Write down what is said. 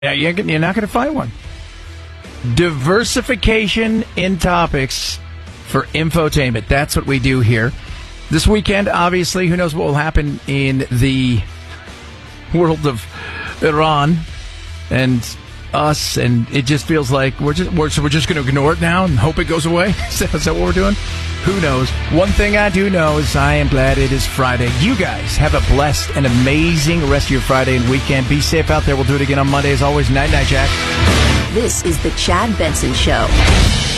Yeah, you're not going to find one. Diversification in topics for infotainment. That's what we do here. This weekend, obviously, who knows what will happen in the world of Iran and us, and it just feels like we're just going to ignore it now and hope it goes away. Is that what we're doing? Who knows? One thing I do know is I am glad it is Friday. You guys have a blessed and amazing rest of your Friday and weekend. Be safe out there. We'll do it again on Monday. As always, night, Jack. This is the Chad Benson Show.